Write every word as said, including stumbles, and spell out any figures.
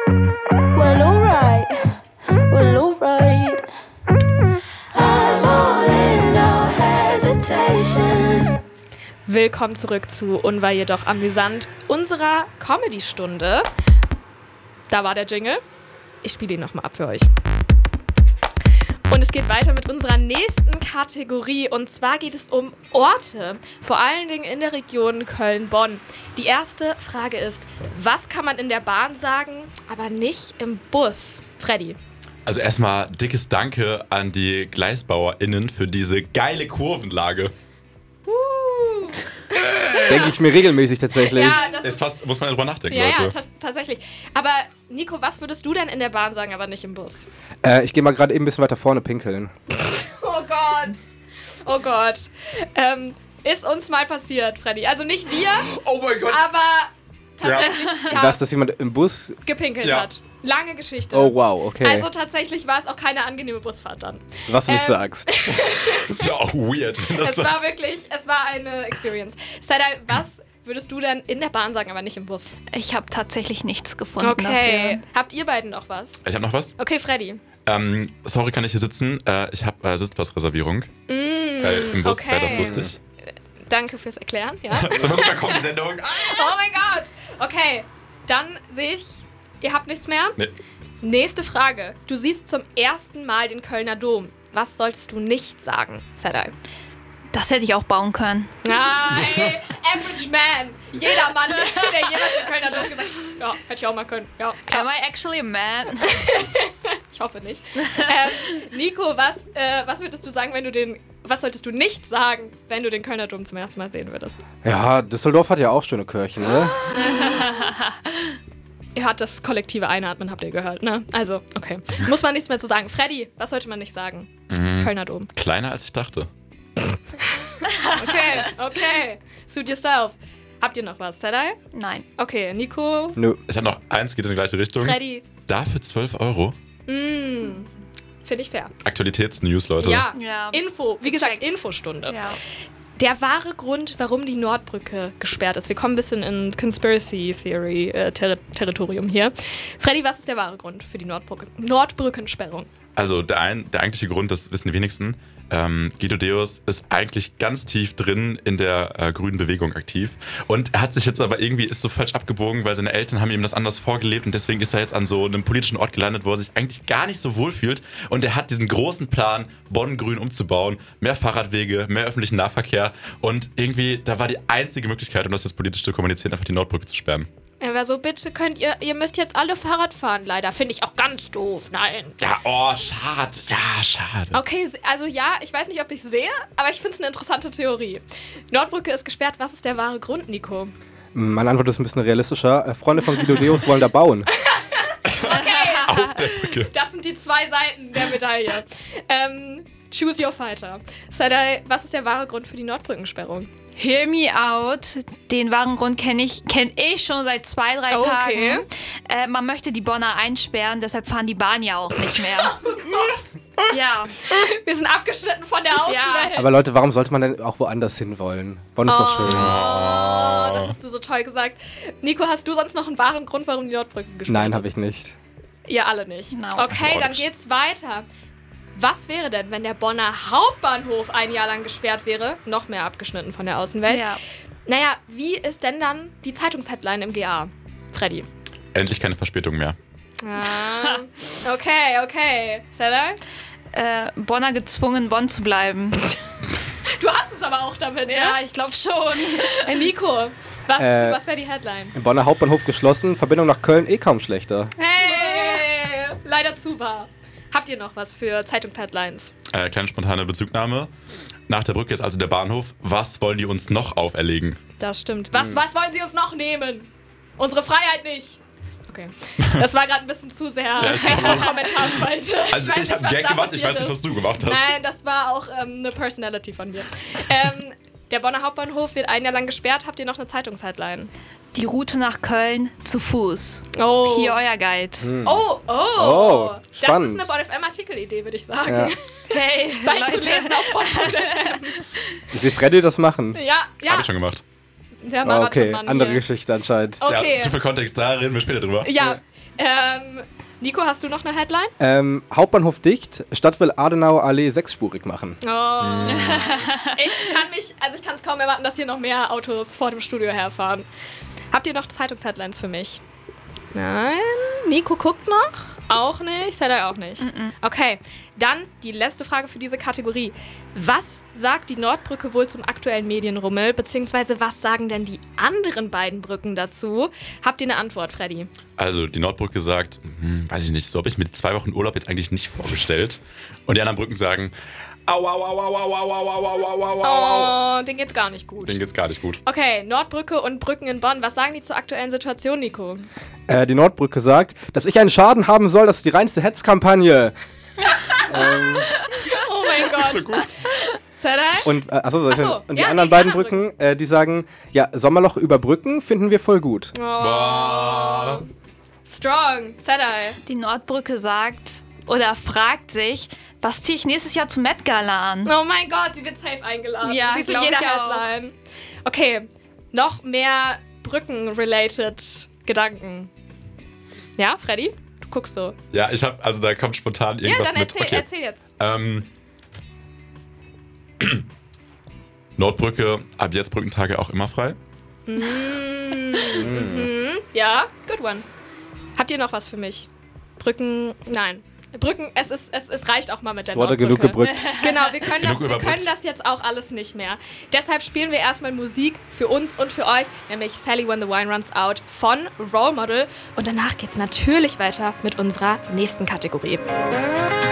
Well, alright, well, alright. I'm all in, no hesitation. Willkommen zurück zu Unwahr jedoch amüsant, unserer Comedy-Stunde. Da war der Jingle. Ich spiele ihn nochmal ab für euch. Und es geht weiter mit unserer nächsten Kategorie. Und zwar geht es um Orte, vor allen Dingen in der Region Köln-Bonn. Die erste Frage ist, was kann man in der Bahn sagen, aber nicht im Bus? Freddy. Also erstmal dickes Danke an die GleisbauerInnen für diese geile Kurvenlage. Uh. Denke ich mir regelmäßig tatsächlich. Ja, das ist fast, muss man darüber nachdenken, ja, Leute. Ja, ta- tatsächlich. Aber Nico, was würdest du denn in der Bahn sagen, aber nicht im Bus? Äh, ich gehe mal gerade eben ein bisschen weiter vorne pinkeln. Oh Gott. Oh Gott. Ähm, ist uns mal passiert, Freddy. Also nicht wir, Oh mein Gott. aber tatsächlich ja. Was, dass jemand im Bus... gepinkelt Ja. hat. Lange Geschichte. Oh wow, okay. Also tatsächlich war es auch keine angenehme Busfahrt dann. Was du nicht ähm, sagst. Das ist ja auch weird. wenn Das Es so war wirklich, es war eine Experience. Saidai, was würdest du denn in der Bahn sagen, aber nicht im Bus? Ich habe tatsächlich nichts gefunden Okay. dafür. Habt ihr beiden noch was? ich habe noch was. Okay, Freddy. Ähm, sorry, kann ich hier sitzen? Äh, ich habe äh, Sitzplatzreservierung. Mm, Weil im Bus okay. wäre das lustig. Danke fürs Erklären, ja. So, da kommt die Sendung. Oh mein Gott. Okay, dann sehe ich, ihr habt nichts mehr. Nee. Nächste Frage. Du siehst zum ersten Mal den Kölner Dom. Was solltest du nicht sagen, Saidai? Das hätte ich auch bauen können. Ah, ey, average man. Jeder Mann, der jemals den Kölner Dom gesagt hat, ja, hätte ich auch mal können. Ja, Am I actually a man? ich hoffe nicht. ähm, Nico, was, äh, was würdest du sagen, wenn du den, was solltest du nicht sagen, wenn du den Kölner Dom zum ersten Mal sehen würdest? Ja, Düsseldorf hat ja auch schöne Kirchen, ne? Ihr habt das kollektive Einatmen, habt ihr gehört, ne? Also, okay. Muss man nichts mehr zu sagen. Freddy, was sollte man nicht sagen? Mhm. Kölner Dom. Kleiner als ich dachte. Okay, okay. Suit yourself. Habt ihr noch was, Saidai? Nein. Okay, Nico, Nö. Ich habe noch eins, geht in die gleiche Richtung. Freddy. Dafür zwölf Euro. Mm, finde ich fair. Aktualitätsnews, Leute. Ja, Ja. Info, wie gesagt, Infostunde. Ja. Der wahre Grund, warum die Nordbrücke gesperrt ist. Wir kommen ein bisschen in Conspiracy Theory äh, Ter- Territorium hier. Freddy, was ist der wahre Grund für die Nordbrücke? Nordbrückensperrung? Also der, ein, der eigentliche Grund, das wissen die wenigsten, ähm, Guido Deus ist eigentlich ganz tief drin in der äh, grünen Bewegung aktiv. Und er hat sich jetzt aber irgendwie, ist so falsch abgebogen, weil seine Eltern haben ihm das anders vorgelebt und deswegen ist er jetzt an so einem politischen Ort gelandet, wo er sich eigentlich gar nicht so wohl fühlt. Und er hat diesen großen Plan, Bonn grün umzubauen, mehr Fahrradwege, mehr öffentlichen Nahverkehr und irgendwie, da war die einzige Möglichkeit, um das jetzt politisch zu kommunizieren, einfach die Nordbrücke zu sperren. Er war so, bitte könnt ihr, ihr müsst jetzt alle Fahrrad fahren, leider. Finde ich auch ganz doof, nein. Ja, oh, schade, ja, schade. Okay, also ja, ich weiß nicht, ob ich sehe, aber ich finde es eine interessante Theorie. Nordbrücke ist gesperrt, was ist der wahre Grund, Nico? Meine Antwort ist ein bisschen realistischer. Äh, Freunde von Guido Deus wollen da bauen. Okay, Auf der Brücke. das sind die zwei Seiten der Medaille. Ähm, choose your fighter. Saidai, was ist der wahre Grund für die Nordbrückensperrung? Hear me out. Den wahren Grund kenne ich, kenn ich schon seit zwei, drei Okay. Tagen. Äh, man möchte die Bonner einsperren, deshalb fahren die Bahn ja auch nicht mehr. Ja. Wir sind abgeschnitten von der Außenwelt. Aber Leute, warum sollte man denn auch woanders hinwollen? Bonn ist doch schön. Oh, das hast du so toll gesagt. Nico, hast du sonst noch einen wahren Grund, warum die Nordbrücke gesperrt Nein, ist? habe ich nicht. Ihr alle nicht. No. Okay, Auch dann nicht. geht's weiter. Was wäre denn, wenn der Bonner Hauptbahnhof ein Jahr lang gesperrt wäre? Noch mehr abgeschnitten von der Außenwelt. Ja. Naja, wie ist denn dann die Zeitungsheadline im G A? Freddy. Endlich keine Verspätung mehr. Ah, okay, okay. Saidai? Äh, Bonner gezwungen, Bonn zu bleiben. Du hast es aber auch damit, Ja, ne? ich glaube schon. Hey, Nico, was, Äh, was wäre die Headline? Im Bonner Hauptbahnhof geschlossen, Verbindung nach Köln eh kaum schlechter. Hey, leider zu wahr. Habt ihr noch was für Zeitungsheadlines? Äh, kleine spontane Bezugnahme. Nach der Brücke ist also der Bahnhof. Was wollen die uns noch auferlegen? Das stimmt. Was, was wollen sie uns noch nehmen? Unsere Freiheit nicht. Okay. Das war gerade ein bisschen zu sehr Facebook-Kommentarspalte. Also ich, weiß habe nicht, Gag da gemacht, ich passiert weiß nicht, ist. was du gemacht hast. Nein, das war auch ähm, eine Personality von mir. ähm, der Bonner Hauptbahnhof wird ein Jahr lang gesperrt. Habt ihr noch eine Zeitungsheadline? Die Route nach Köln zu Fuß. Oh. Hier euer Guide. Oh, oh. Oh, das spannend. ist eine Bonn F M-Artikelidee, würde ich sagen. Ja. Hey, Beizulesen auf Bonn Punkt F M. Ich sehe Freddy das machen. Ja, ja. Habe ich schon gemacht. Der Ah, okay, Marathonmann andere hier. Geschichte anscheinend. Okay. Ja, zu viel Kontext, da reden wir später drüber. Ja, Ähm, Nico, hast du noch eine Headline? Ähm, Hauptbahnhof dicht, Stadt will Adenauer Allee sechsspurig machen. Oh. Ich kann mich, also ich kann es kaum erwarten, dass hier noch mehr Autos vor dem Studio herfahren. Habt ihr noch Zeitungsheadlines für mich? Nein. Nico guckt noch? Auch nicht. Sedai auch nicht. Mm-mm. Okay, dann die letzte Frage für diese Kategorie. Was sagt die Nordbrücke wohl zum aktuellen Medienrummel? Beziehungsweise was sagen denn die anderen beiden Brücken dazu? Habt ihr eine Antwort, Freddy? Also die Nordbrücke sagt, hm, weiß ich nicht, so habe ich mir die zwei Wochen Urlaub jetzt eigentlich nicht vorgestellt. Und die anderen Brücken sagen, au, au, au, au, au, au, au, au, au, au, au. Oh, denen geht's gar nicht gut. Denen geht's gar nicht gut. Okay, Nordbrücke und Brücken in Bonn. Was sagen die zur aktuellen Situation, Nico? Äh, die Nordbrücke sagt, dass ich einen Schaden haben soll, das ist die reinste Hetzkampagne. ähm, Oh mein Gott. So gut. Sedai? und, äh, achso, soll ich Ach so, sagen? und die ja, anderen nee, die beiden anderen Brücken, äh, die sagen, ja, Sommerloch überbrücken finden wir voll gut. Oh. Boah. Strong. Sedai. Die Nordbrücke sagt oder fragt sich, was ziehe ich nächstes Jahr zum Met Gala an? Oh mein Gott, sie wird safe eingeladen. Ja, sie ist in glaub jeder ich auch. Headline. Okay, noch mehr Brücken-related Gedanken. Ja, Freddy? Du guckst so. Ja, ich habe, also da kommt spontan Ja, irgendwas dann mit. erzähl, Okay. erzähl jetzt. Ähm, Nordbrücke, ab jetzt Brückentage auch immer frei. Mhm. Ja, good one. Habt ihr noch was für mich? Brücken, nein. Brücken, es, ist, es, es reicht auch mal mit der Es wurde Nordbrücke. genug gebrückt. Genau, wir können, das, Genug wir überbrückt. können das jetzt auch alles nicht mehr. Deshalb spielen wir erstmal Musik für uns und für euch, nämlich Sally When the Wine Runs Out von Role Model. Und danach geht's natürlich weiter mit unserer nächsten Kategorie.